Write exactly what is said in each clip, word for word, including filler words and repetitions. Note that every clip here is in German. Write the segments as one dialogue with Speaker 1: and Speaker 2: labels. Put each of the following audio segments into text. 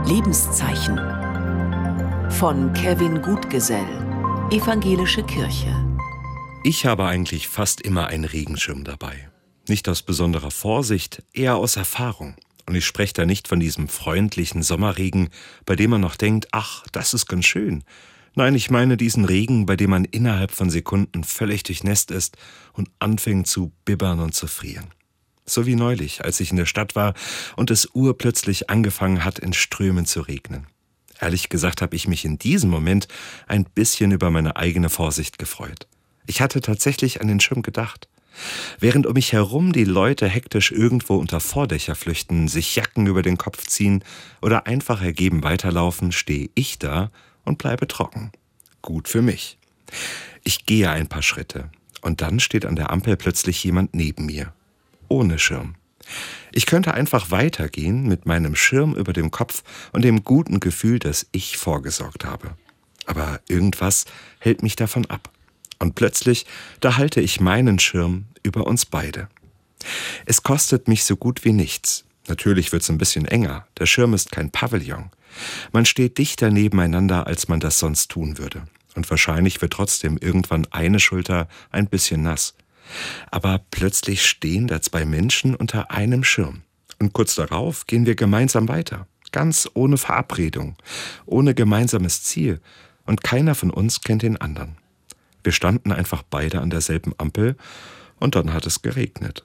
Speaker 1: Lebenszeichen von Kevin Gutgesell, Evangelische Kirche.
Speaker 2: Ich habe eigentlich fast immer einen Regenschirm dabei. Nicht aus besonderer Vorsicht, eher aus Erfahrung. Und ich spreche da nicht von diesem freundlichen Sommerregen, bei dem man noch denkt, ach, das ist ganz schön. Nein, ich meine diesen Regen, bei dem man innerhalb von Sekunden völlig durchnässt ist und anfängt zu bibbern und zu frieren. So wie neulich, als ich in der Stadt war und es urplötzlich angefangen hat, in Strömen zu regnen. Ehrlich gesagt habe ich mich in diesem Moment ein bisschen über meine eigene Vorsicht gefreut. Ich hatte tatsächlich an den Schirm gedacht. Während um mich herum die Leute hektisch irgendwo unter Vordächer flüchten, sich Jacken über den Kopf ziehen oder einfach ergeben weiterlaufen, stehe ich da und bleibe trocken. Gut für mich. Ich gehe ein paar Schritte und dann steht an der Ampel plötzlich jemand neben mir. Ohne Schirm. Ich könnte einfach weitergehen mit meinem Schirm über dem Kopf und dem guten Gefühl, dass ich vorgesorgt habe. Aber irgendwas hält mich davon ab. Und plötzlich, da halte ich meinen Schirm über uns beide. Es kostet mich so gut wie nichts. Natürlich wird's ein bisschen enger. Der Schirm ist kein Pavillon. Man steht dichter nebeneinander, als man das sonst tun würde. Und wahrscheinlich wird trotzdem irgendwann eine Schulter ein bisschen nass. Aber plötzlich stehen da zwei Menschen unter einem Schirm. Und kurz darauf gehen wir gemeinsam weiter. Ganz ohne Verabredung, ohne gemeinsames Ziel. Und keiner von uns kennt den anderen. Wir standen einfach beide an derselben Ampel und dann hat es geregnet.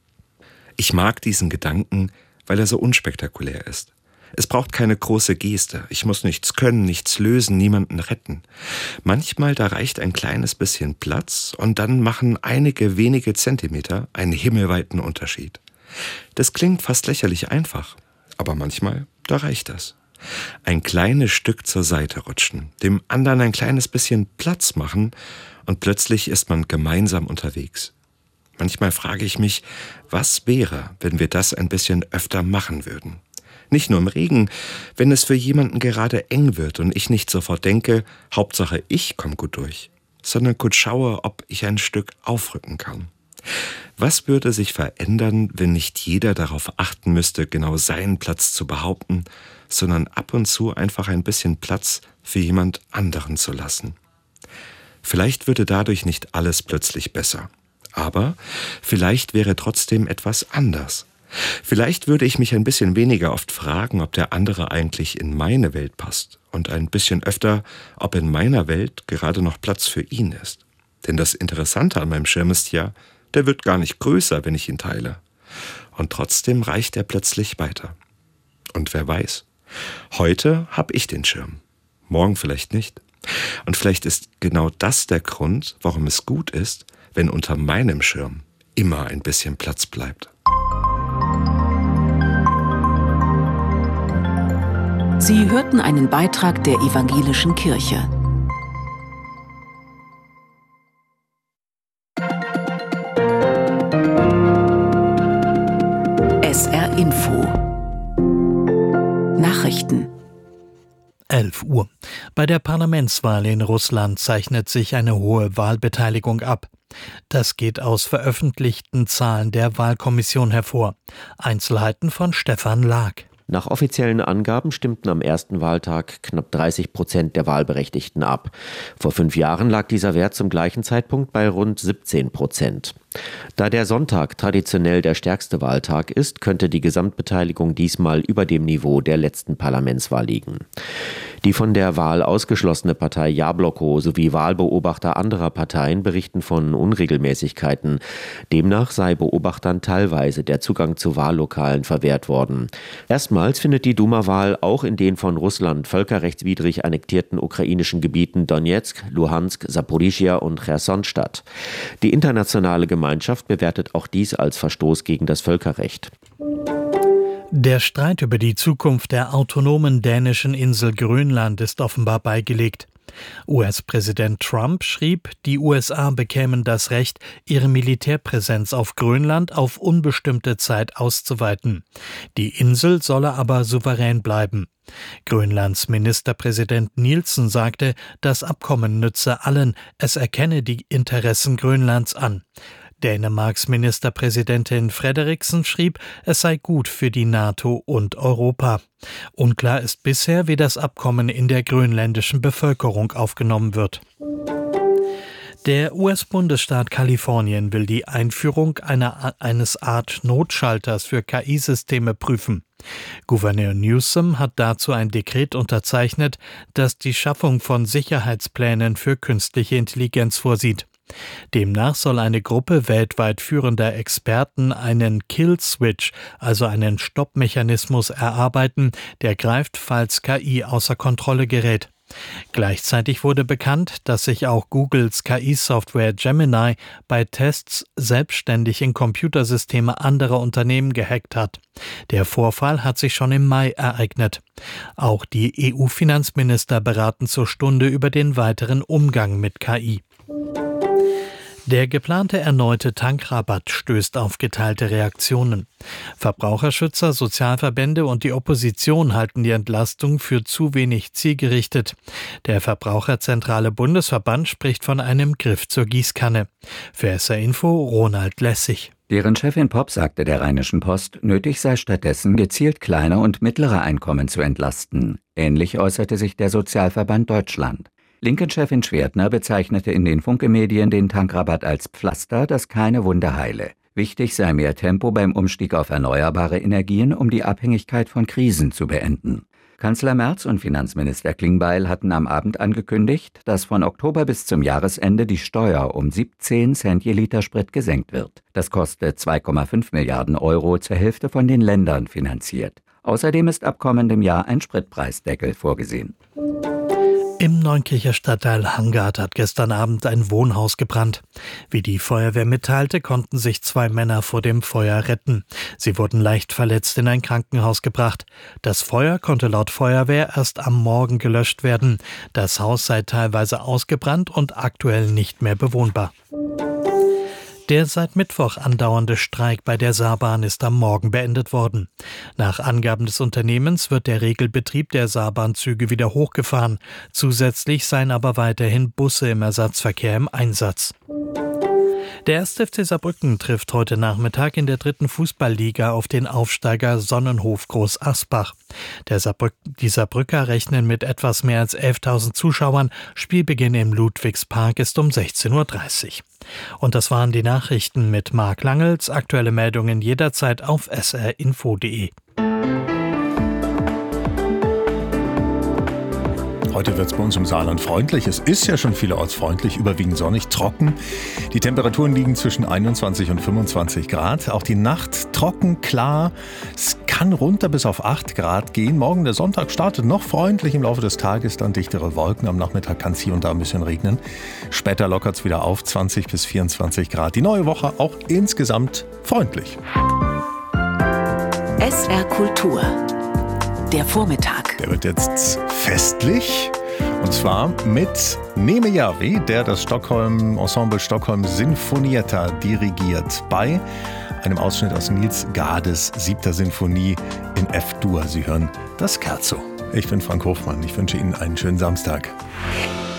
Speaker 2: Ich mag diesen Gedanken, weil er so unspektakulär ist. Es braucht keine große Geste. Ich muss nichts können, nichts lösen, niemanden retten. Manchmal, da reicht ein kleines bisschen Platz und dann machen einige wenige Zentimeter einen himmelweiten Unterschied. Das klingt fast lächerlich einfach, aber manchmal, da reicht das. Ein kleines Stück zur Seite rutschen, dem anderen ein kleines bisschen Platz machen und plötzlich ist man gemeinsam unterwegs. Manchmal frage ich mich, was wäre, wenn wir das ein bisschen öfter machen würden? Nicht nur im Regen, wenn es für jemanden gerade eng wird und ich nicht sofort denke, Hauptsache ich komme gut durch, sondern kurz schaue, ob ich ein Stück aufrücken kann. Was würde sich verändern, wenn nicht jeder darauf achten müsste, genau seinen Platz zu behaupten, sondern ab und zu einfach ein bisschen Platz für jemand anderen zu lassen? Vielleicht würde dadurch nicht alles plötzlich besser, aber vielleicht wäre trotzdem etwas anders. Vielleicht würde ich mich ein bisschen weniger oft fragen, ob der andere eigentlich in meine Welt passt und ein bisschen öfter, ob in meiner Welt gerade noch Platz für ihn ist. Denn das Interessante an meinem Schirm ist ja, der wird gar nicht größer, wenn ich ihn teile. Und trotzdem reicht er plötzlich weiter. Und wer weiß, heute habe ich den Schirm, morgen vielleicht nicht. Und vielleicht ist genau das der Grund, warum es gut ist, wenn unter meinem Schirm immer ein bisschen Platz bleibt.
Speaker 1: Sie hörten einen Beitrag der Evangelischen Kirche. S R Info Nachrichten
Speaker 3: elf Uhr. Bei der Parlamentswahl in Russland zeichnet sich eine hohe Wahlbeteiligung ab. Das geht aus veröffentlichten Zahlen der Wahlkommission hervor. Einzelheiten von Stefan Lag.
Speaker 4: Nach offiziellen Angaben stimmten am ersten Wahltag knapp dreißig Prozent der Wahlberechtigten ab. Vor fünf Jahren lag dieser Wert zum gleichen Zeitpunkt bei rund siebzehn Prozent. Da der Sonntag traditionell der stärkste Wahltag ist, könnte die Gesamtbeteiligung diesmal über dem Niveau der letzten Parlamentswahl liegen. Die von der Wahl ausgeschlossene Partei Jabloko sowie Wahlbeobachter anderer Parteien berichten von Unregelmäßigkeiten. Demnach sei Beobachtern teilweise der Zugang zu Wahllokalen verwehrt worden. Erstmals findet die Duma-Wahl auch in den von Russland völkerrechtswidrig annektierten ukrainischen Gebieten Donezk, Luhansk, Saporischschja und Cherson statt. Die internationale Gemeinschaft bewertet auch dies als Verstoß gegen das Völkerrecht.
Speaker 3: Der Streit über die Zukunft der autonomen dänischen Insel Grönland ist offenbar beigelegt. U S-Präsident Trump schrieb, die U S A bekämen das Recht, ihre Militärpräsenz auf Grönland auf unbestimmte Zeit auszuweiten. Die Insel solle aber souverän bleiben. Grönlands Ministerpräsident Nielsen sagte, das Abkommen nütze allen, es erkenne die Interessen Grönlands an. Dänemarks Ministerpräsidentin Frederiksen schrieb, es sei gut für die NATO und Europa. Unklar ist bisher, wie das Abkommen in der grönländischen Bevölkerung aufgenommen wird. Der U S-Bundesstaat Kalifornien will die Einführung einer, eines Art Notschalters für K I-Systeme prüfen. Gouverneur Newsom hat dazu ein Dekret unterzeichnet, das die Schaffung von Sicherheitsplänen für künstliche Intelligenz vorsieht. Demnach soll eine Gruppe weltweit führender Experten einen Kill-Switch, also einen Stoppmechanismus, erarbeiten, der greift, falls K I außer Kontrolle gerät. Gleichzeitig wurde bekannt, dass sich auch Googles K I-Software Gemini bei Tests selbstständig in Computersysteme anderer Unternehmen gehackt hat. Der Vorfall hat sich schon im Mai ereignet. Auch die E U-Finanzminister beraten zur Stunde über den weiteren Umgang mit K I. Der geplante erneute Tankrabatt stößt auf geteilte Reaktionen. Verbraucherschützer, Sozialverbände und die Opposition halten die Entlastung für zu wenig zielgerichtet. Der Verbraucherzentrale Bundesverband spricht von einem Griff zur Gießkanne. Für S R Info Ronald Lessig.
Speaker 5: Deren Chefin Popp sagte der Rheinischen Post, nötig sei stattdessen, gezielt kleine und mittlere Einkommen zu entlasten. Ähnlich äußerte sich der Sozialverband Deutschland. Linken-Chefin Schwertner bezeichnete in den Funke-Medien den Tankrabatt als Pflaster, das keine Wunde heile. Wichtig sei mehr Tempo beim Umstieg auf erneuerbare Energien, um die Abhängigkeit von Krisen zu beenden. Kanzler Merz und Finanzminister Klingbeil hatten am Abend angekündigt, dass von Oktober bis zum Jahresende die Steuer um siebzehn Cent je Liter Sprit gesenkt wird. Das kostet zwei Komma fünf Milliarden Euro, zur Hälfte von den Ländern finanziert. Außerdem ist ab kommendem Jahr ein Spritpreisdeckel vorgesehen.
Speaker 3: Im Neunkircher Stadtteil Hangard hat gestern Abend ein Wohnhaus gebrannt. Wie die Feuerwehr mitteilte, konnten sich zwei Männer vor dem Feuer retten. Sie wurden leicht verletzt in ein Krankenhaus gebracht. Das Feuer konnte laut Feuerwehr erst am Morgen gelöscht werden. Das Haus sei teilweise ausgebrannt und aktuell nicht mehr bewohnbar. Der seit Mittwoch andauernde Streik bei der Saarbahn ist am Morgen beendet worden. Nach Angaben des Unternehmens wird der Regelbetrieb der Saarbahnzüge wieder hochgefahren. Zusätzlich seien aber weiterhin Busse im Ersatzverkehr im Einsatz. Der erste F C Saarbrücken trifft heute Nachmittag in der dritten Fußballliga auf den Aufsteiger Sonnenhof Groß Asbach. Der Saarbrück, die Saarbrücker rechnen mit etwas mehr als elftausend Zuschauern. Spielbeginn im Ludwigspark ist um sechzehn Uhr dreißig. Und das waren die Nachrichten mit Marc Langels. Aktuelle Meldungen jederzeit auf s r info punkt d e.
Speaker 6: Heute wird es bei uns im Saarland freundlich. Es ist ja schon vielerorts freundlich, überwiegend sonnig, trocken. Die Temperaturen liegen zwischen einundzwanzig und fünfundzwanzig Grad. Auch die Nacht trocken, klar. Es kann runter bis auf acht Grad gehen. Morgen, der Sonntag, startet noch freundlich. Im Laufe des Tages dann dichtere Wolken. Am Nachmittag kann es hier und da ein bisschen regnen. Später lockert es wieder auf, zwanzig bis vierundzwanzig Grad. Die neue Woche auch insgesamt freundlich.
Speaker 1: S R Kultur. Der Vormittag.
Speaker 6: Der wird jetzt festlich. Und zwar mit Neme Järvi, der das Stockholm Ensemble Stockholm Sinfonietta dirigiert, bei einem Ausschnitt aus Niels Gades siebter Sinfonie in F-Dur. Sie hören das Scherzo. Ich bin Frank Hofmann. Ich wünsche Ihnen einen schönen Samstag.